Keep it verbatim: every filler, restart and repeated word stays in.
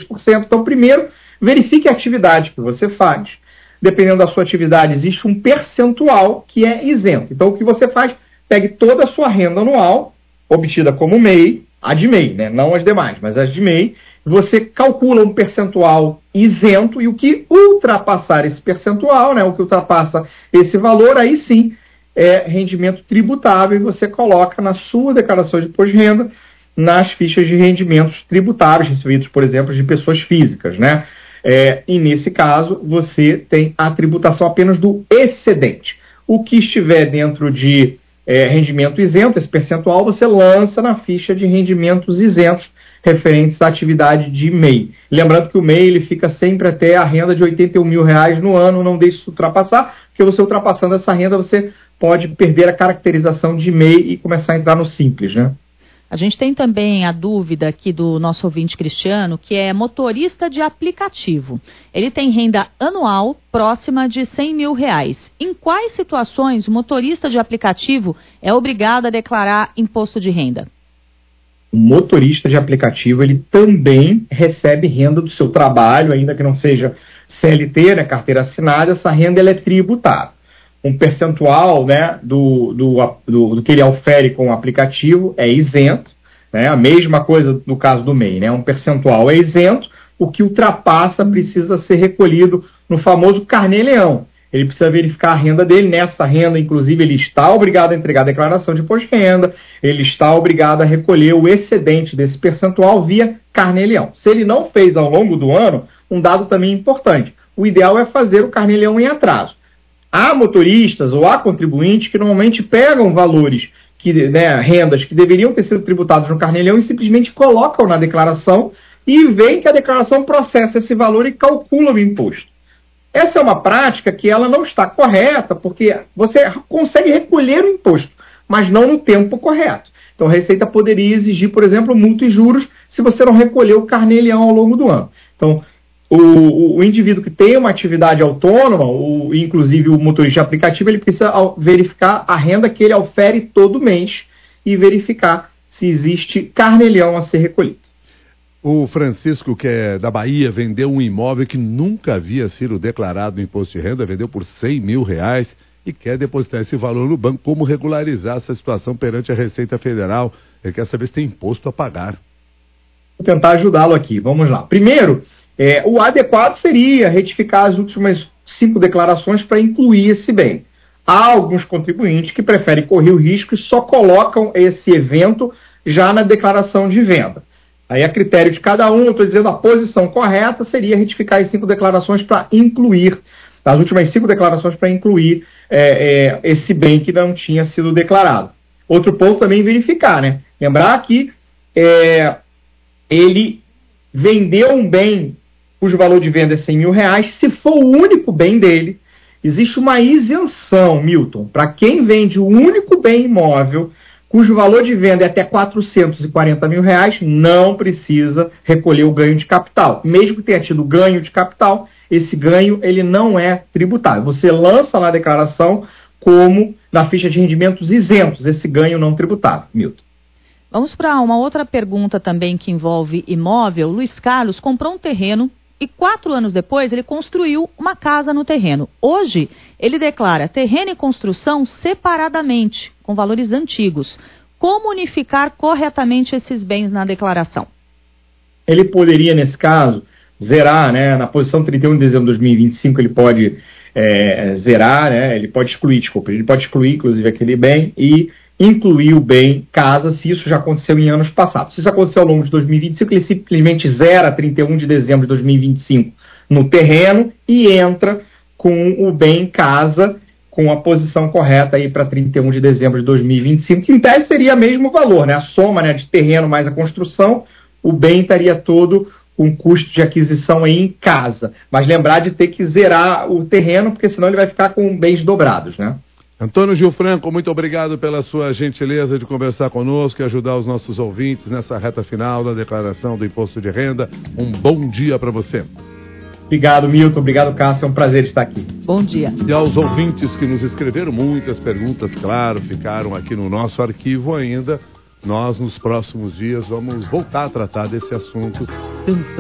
por cento. Então, primeiro, verifique a atividade que você faz. Dependendo da sua atividade, existe um percentual que é isento. Então, o que você faz? Pegue toda a sua renda anual, obtida como M E I, a de M E I, né? Não as demais, mas as de M E I, você calcula um percentual isento e o que ultrapassar esse percentual, né? O que ultrapassa esse valor, aí sim é rendimento tributável e você coloca na sua declaração de imposto de renda nas fichas de rendimentos tributáveis recebidos, por exemplo, de pessoas físicas, né? É, e nesse caso, você tem a tributação apenas do excedente. O que estiver dentro de é, rendimento isento, esse percentual, você lança na ficha de rendimentos isentos referentes à atividade de M E I. Lembrando que o M E I ele fica sempre até a renda de oitenta e um mil reais no ano, não deixe isso ultrapassar, porque você ultrapassando essa renda, você pode perder a caracterização de M E I e começar a entrar no Simples, né? A gente tem também a dúvida aqui do nosso ouvinte Cristiano, que é motorista de aplicativo. Ele tem renda anual próxima de cem mil reais. Em quais situações o motorista de aplicativo é obrigado a declarar imposto de renda? O motorista de aplicativo, ele também recebe renda do seu trabalho, ainda que não seja C L T, né, carteira assinada, essa renda ela é tributável. Um percentual, né, do, do, do, do que ele ofere com o aplicativo é isento, né, a mesma coisa no caso do M E I, né, um percentual é isento, o que ultrapassa precisa ser recolhido no famoso carnê-leão. Ele precisa verificar a renda dele, nessa renda, inclusive, ele está obrigado a entregar a declaração de imposto de renda, ele está obrigado a recolher o excedente desse percentual via carnê-leão. Se ele não fez ao longo do ano, um dado também importante, o ideal é fazer o carnê-leão em atraso. Há motoristas ou há contribuintes que normalmente pegam valores, que, né, rendas que deveriam ter sido tributados no carnê-leão e simplesmente colocam na declaração e veem que a declaração processa esse valor e calcula o imposto. Essa é uma prática que ela não está correta, porque você consegue recolher o imposto, mas não no tempo correto. Então a Receita poderia exigir, por exemplo, multa e juros se você não recolher o carnê-leão ao longo do ano. Então, O, o indivíduo que tem uma atividade autônoma, o, inclusive o motorista de aplicativo, ele precisa verificar a renda que ele ofere todo mês e verificar se existe carnê-leão a ser recolhido. O Francisco, que é da Bahia, vendeu um imóvel que nunca havia sido declarado no imposto de renda, vendeu por cem mil reais e quer depositar esse valor no banco. Como regularizar essa situação perante a Receita Federal? Ele quer saber se tem imposto a pagar. Vou tentar ajudá-lo aqui. Vamos lá. Primeiro, É, o adequado seria retificar as últimas cinco declarações para incluir esse bem. Há alguns contribuintes que preferem correr o risco e só colocam esse evento já na declaração de venda. Aí, a critério de cada um, eu estou dizendo a posição correta seria retificar as cinco declarações para incluir, as últimas cinco declarações para incluir é, é, esse bem que não tinha sido declarado. Outro ponto também verificar, né? Lembrar que é, ele vendeu um bem cujo valor de venda é cem mil reais, se for o único bem dele, existe uma isenção, Milton, para quem vende o único bem imóvel, cujo valor de venda é até quatrocentos e quarenta mil reais, não precisa recolher o ganho de capital. Mesmo que tenha tido ganho de capital, esse ganho ele não é tributável. Você lança na declaração como na ficha de rendimentos isentos, esse ganho não tributável, Milton. Vamos para uma outra pergunta também que envolve imóvel. Luiz Carlos comprou um terreno e quatro anos depois ele construiu uma casa no terreno. Hoje ele declara terreno e construção separadamente, com valores antigos. Como unificar corretamente esses bens na declaração? Ele poderia, nesse caso, zerar, né? Na posição trinta e um de dezembro de dois mil e vinte e cinco, ele pode é, zerar, né? Ele pode excluir, desculpa, ele pode excluir, inclusive, aquele bem e incluir o bem casa, se isso já aconteceu em anos passados. Se isso aconteceu ao longo de dois mil e vinte e cinco, ele simplesmente zera trinta e um de dezembro de dois mil e vinte e cinco no terreno e entra com o bem casa com a posição correta aí para trinta e um de dezembro de dois mil e vinte e cinco, que em tese seria o mesmo valor, né? A soma, né, de terreno mais a construção, o bem estaria todo com custo de aquisição aí em casa. Mas lembrar de ter que zerar o terreno, porque senão ele vai ficar com bens dobrados, né? Antônio Gil Franco, muito obrigado pela sua gentileza de conversar conosco e ajudar os nossos ouvintes nessa reta final da declaração do imposto de renda. Um bom dia para você. Obrigado, Milton. Obrigado, Cássio. É um prazer estar aqui. Bom dia. E aos ouvintes que nos escreveram muitas perguntas, claro, ficaram aqui no nosso arquivo ainda. Nós, nos próximos dias, vamos voltar a tratar desse assunto, tentando